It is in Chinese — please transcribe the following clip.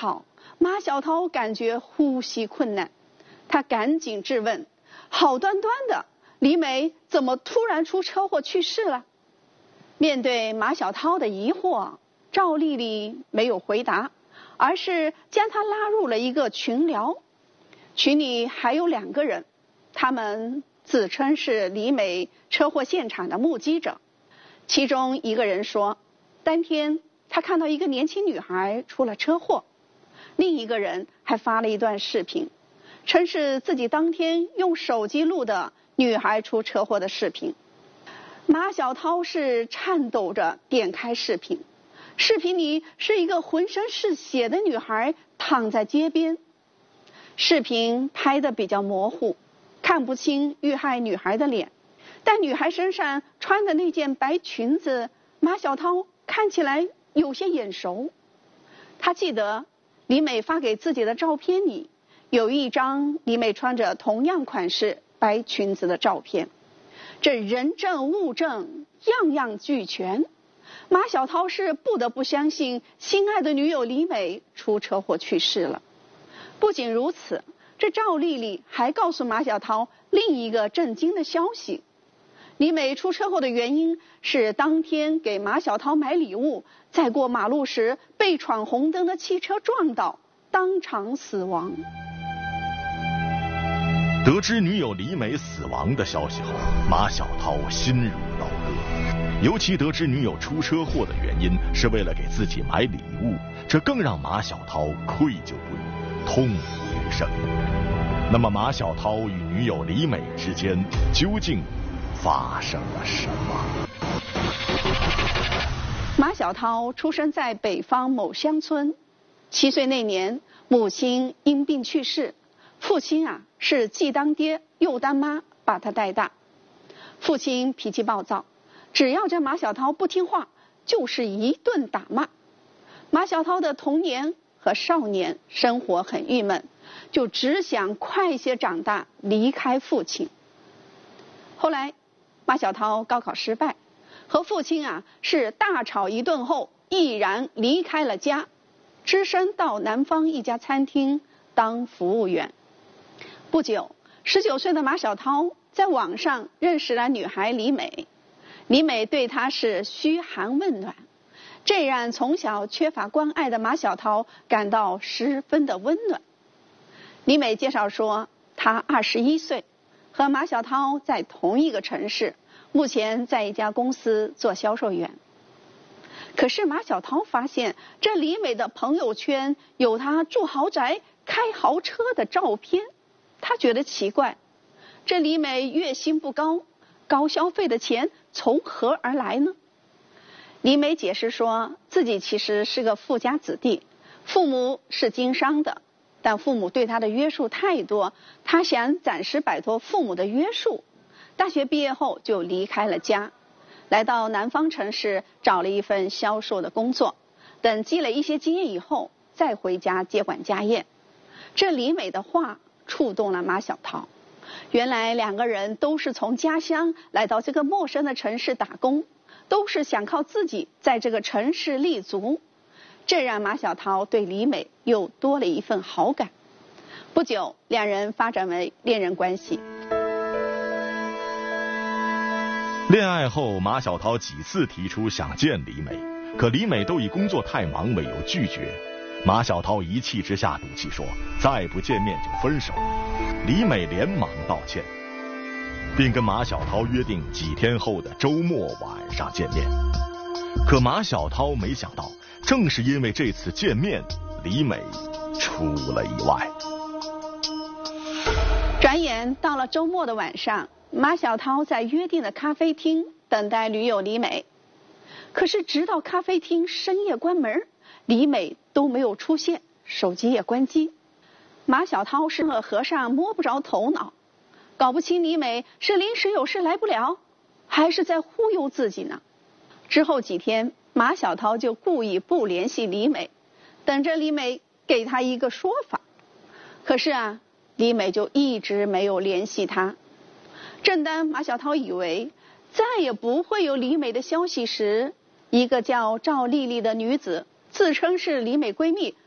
好，马小涛感觉呼吸困难，他赶紧质问：好端端的李美怎么突然出车祸去世了？面对马小涛的疑惑，赵丽丽没有回答，而是将他拉入了一个群聊。群里还有2个人，他们自称是李美车祸现场的目击者。其中一个人说，当天他看到一个年轻女孩出了车祸。另一个人还发了一段视频，称是自己当天用手机录的女孩出车祸的视频。马小涛是颤抖着点开视频，视频里是一个浑身是血的女孩躺在街边。视频拍得比较模糊，看不清遇害女孩的脸，但女孩身上穿的那件白裙子，马小涛看起来有些眼熟。他记得李美发给自己的照片里有一张李美穿着同样款式白裙子的照片，这人证物证样样俱全。马小涛是不得不相信心爱的女友李美出车祸去世了。不仅如此，这赵丽丽还告诉马小涛另一个震惊的消息：李美出车祸的原因是当天给马小涛买礼物，在过马路时被闯红灯的汽车撞到，当场死亡。 得知女友李美死亡的消息后，马小涛心如刀割。尤其得知女友出车祸的原因是为了给自己买礼物，这更让马小涛愧疚不已，痛不欲生。那么马小涛与女友李美之间究竟发生了什么？ 马小涛出生在北方某乡村，7岁那年，母亲因病去世，父亲是既当爹又当妈把他带大。父亲脾气暴躁，只要这马小涛不听话，就是一顿打骂。马小涛的童年和少年生活很郁闷，就只想快些长大，离开父亲。后来马小涛高考失败，和父亲是大吵一顿后，毅然离开了家，只身到南方一家餐厅当服务员。不久，19岁的马小涛在网上认识了女孩李美。李美对他是嘘寒问暖，这让从小缺乏关爱的马小涛感到十分的温暖。李美介绍说，她21岁，和马小涛在同一个城市，目前在一家公司做销售员。可是马小涛发现，这李美的朋友圈有她住豪宅、开豪车的照片，他觉得奇怪，这李美月薪不高，高消费的钱从何而来呢？李美解释说，自己其实是个富家子弟，父母是经商的，但父母对她的约束太多，她想暂时摆脱父母的约束。大学毕业后就离开了家，来到南方城市找了一份销售的工作，等积累一些经验以后再回家接管家业。这李美的话触动了马小涛，原来2个人都是从家乡来到这个陌生的城市打工，都是想靠自己在这个城市立足，这让马小涛对李美又多了一份好感。不久，2人发展为恋人关系。 恋爱后，马小涛几次提出想见李美，可李美都以工作太忙为由拒绝。马小涛一气之下赌气说，再不见面就分手。李美连忙道歉，并跟马小涛约定几天后的周末晚上见面。可马小涛没想到，正是因为这次见面，李美出了意外。 转眼到了周末的晚上，马小涛在约定的咖啡厅等待女友李美。可是直到咖啡厅深夜关门，李美都没有出现，手机也关机。马小涛是个和尚摸不着头脑，搞不清李美是临时有事来不了，还是在忽悠自己呢。之后几天，马小涛就故意不联系李美，等着李美给他一个说法。可是李美就一直没有联系他。正当马小涛以为再也不会有李美的消息时，一个叫赵丽丽的女子自称是李美闺蜜，